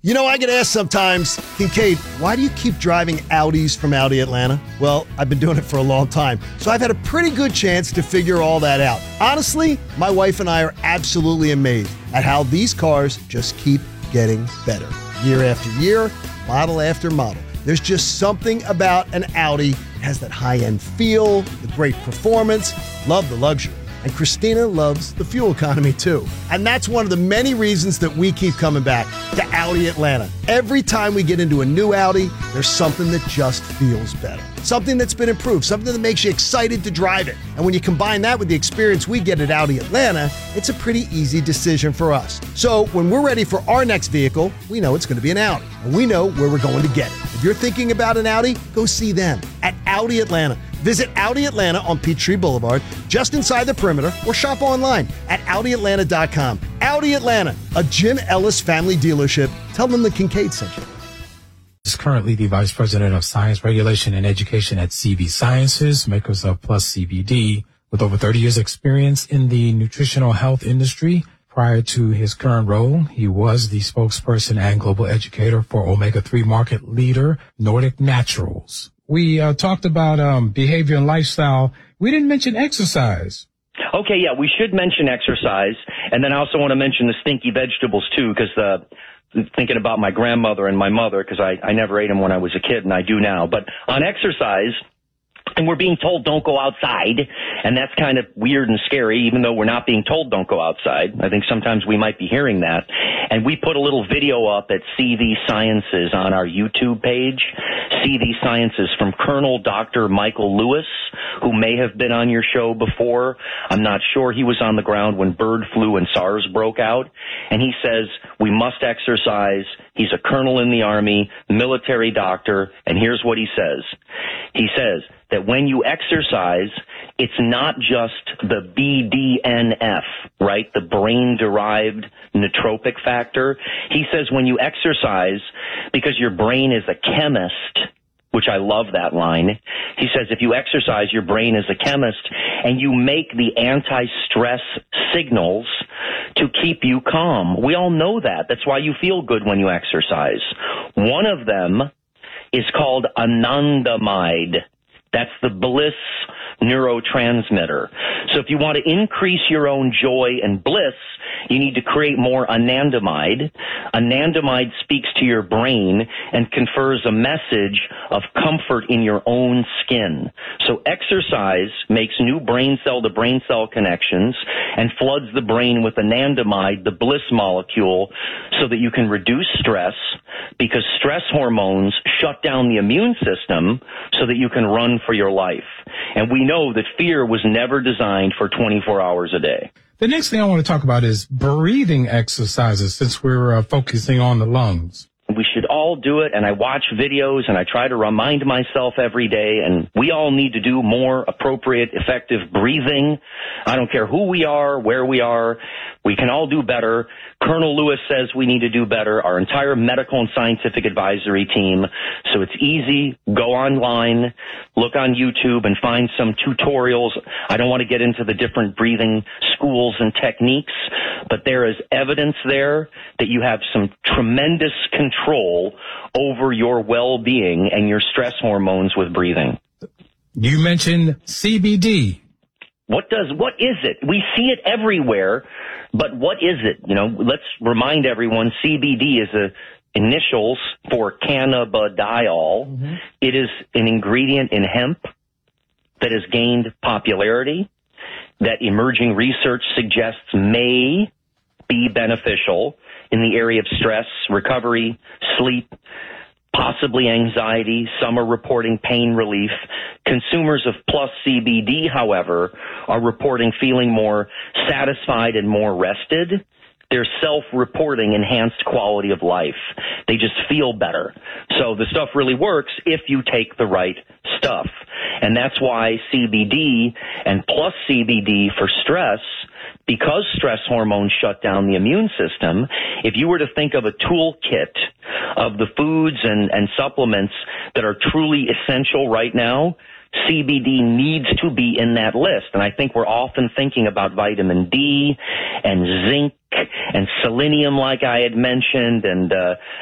You know, I get asked sometimes, Kincaid, why do you keep driving Audis from Audi Atlanta? Well, I've been doing it for a long time, so I've had a pretty good chance to figure all that out. Honestly, my wife and I are absolutely amazed at how these cars just keep getting better. Year after year, model after model. There's just something about an Audi. It has that high-end feel, the great performance, love the luxury. And Christina loves the fuel economy too. And that's one of the many reasons that we keep coming back to Audi Atlanta. Every time we get into a new Audi, there's something that just feels better. Something that's been improved, something that makes you excited to drive it. And when you combine that with the experience we get at Audi Atlanta, it's a pretty easy decision for us. So when we're ready for our next vehicle, we know it's going to be an Audi. And we know where we're going to get it. If you're thinking about an Audi, go see them at Audi Atlanta. Visit Audi Atlanta on Peachtree Boulevard, just inside the perimeter, or shop online at AudiAtlanta.com. Audi Atlanta, a Jim Ellis family dealership. Tell them the Kincaid sent you. Is currently the Vice President of Science Regulation and Education at CV Sciences, makers of Plus CBD, with over 30 years experience in the nutritional health industry. Prior to his current role, he was the spokesperson and global educator for omega-3 market leader Nordic Naturals. We talked about behavior and lifestyle. We didn't mention exercise. Okay, yeah, we should mention exercise. And then I also want to mention the stinky vegetables, too, because thinking about my grandmother and my mother, because I never ate them when I was a kid, and I do now. But on exercise, and we're being told don't go outside, and that's kind of weird and scary, even though we're not being told don't go outside. I think sometimes we might be hearing that. And we put a little video up at CV Sciences on our YouTube page, CV Sciences, from Colonel Dr. Michael Lewis, who may have been on your show before. I'm not sure. He was on the ground when bird flu and SARS broke out. And he says, we must exercise. He's a colonel in the Army, military doctor, and here's what he says. He says that when you exercise, it's not just the BDNF, right, the brain-derived nootropic factor. He says when you exercise, because your brain is a chemist, which I love that line. He says if you exercise, your brain is a chemist, and you make the anti-stress signals to keep you calm. We all know that. That's why you feel good when you exercise. One of them is called anandamide. That's the bliss neurotransmitter. So if you want to increase your own joy and bliss, you need to create more anandamide. Anandamide speaks to your brain and confers a message of comfort in your own skin. So exercise makes new brain cell to brain cell connections and floods the brain with anandamide, the bliss molecule, so that you can reduce stress, because stress hormones shut down the immune system so that you can run for your life. And we know that fear was never designed for 24 hours a day. The next thing I want to talk about is breathing exercises, since we're focusing on the lungs. We should all do it, and I watch videos, and I try to remind myself every day, and we all need to do more appropriate, effective breathing. I don't care who we are, where we are. We can all do better. Colonel Lewis says we need to do better, our entire medical and scientific advisory team. So it's easy. Go online, look on YouTube, and find some tutorials. I don't want to get into the different breathing schools and techniques, but there is evidence there that you have some tremendous control over your well-being and your stress hormones with breathing. You mentioned CBD. What is it? We see it everywhere, but what is it? You know, let's remind everyone CBD is initials for cannabidiol. Mm-hmm. It is an ingredient in hemp that has gained popularity, that emerging research suggests may be beneficial in the area of stress, recovery, sleep, possibly anxiety. Some are reporting pain relief. Consumers of Plus CBD, however, are reporting feeling more satisfied and more rested. They're self-reporting enhanced quality of life. They just feel better. So the stuff really works if you take the right stuff. And that's why CBD and Plus CBD for stress, because stress hormones shut down the immune system, if you were to think of a toolkit of the foods and supplements that are truly essential right now, CBD needs to be in that list. And I think we're often thinking about vitamin D and zinc and selenium, like I had mentioned, and